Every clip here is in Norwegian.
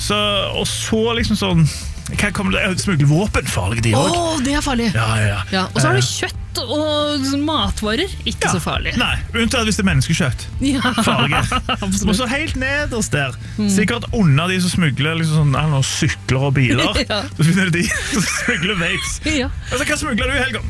Og så liksom sånn hva kommer det? Smugler våpen, farlige de også. Det farlig. Ja. Og så har du kjøtt og matvarer, ikke så farlig. Nei, unntatt hvis det er menneskekjøtt. Farlige. Og så helt nederst der, sikkert under de som smugler liksom sånn, sykler og biler, så finner du de som smugler vapes. Altså, hva smugler du i helgen?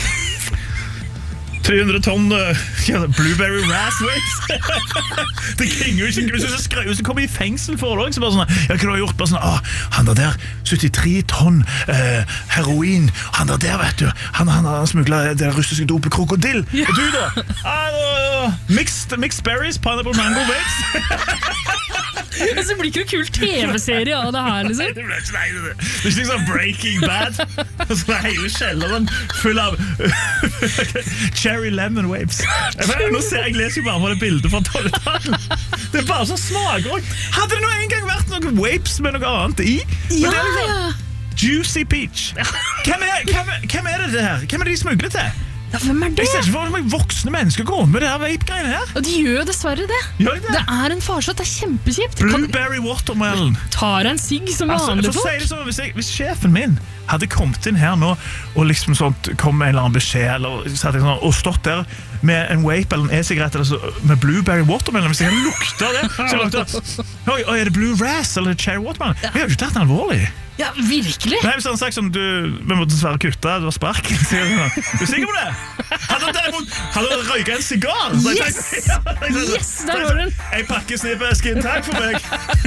300 tonn blueberry ras vapes. Det klinger jo ikke. Hvis du skrøy, så kommer i fengsel for det. Så bare sånn, hva har du gjort? Bare sånn, han der 73 tonn heroin. Han der, vet du. Han smuglet det russiske dopet krokodil. Og du da? Mixed berries, pineapple mango vapes. Så blir ikke en kul TV-serie av det her, liksom. Det er ikke liksom Breaking Bad. Så er hele kjelleren full av cherry lemon vapes. Nå ser jeg leser jo bare på det bildet fra 12-tallet. Det er bare så smaker. Hadde det nå en gang vært noen vapes med noe annet i? Ja. Juicy Peach. Hvem er det her? Hvem er det de smugler til? Ja, hvem er det? Jeg ser ikke for meg voksne mennesker går med det her vape-greiene her. Og de gjør jo dessverre det. Gjør de det? Det er en farsott, det er kjempekjipt. Blueberry watermelon. Tar en sigg som vanlig folk? Si det sånn, hvis sjefen min hadde kommet inn her nå og liksom sånt, kom med en eller annen beskjed og stått der med en vape eller en e-sigarett med blueberry watermelon, hvis jeg hadde lukta det, så jeg lukta, er det blue ras eller cherry watermelon? Jeg har jo ikke tatt den alvorlig. Ja, virkelig? Nei, hvis han sagt sånn, vi måtte dessverre kutte, du var spark. Du er sikker på det? Hadde røyket en sigar? Yes, der var den. Jeg pakker snippesken, takk for meg.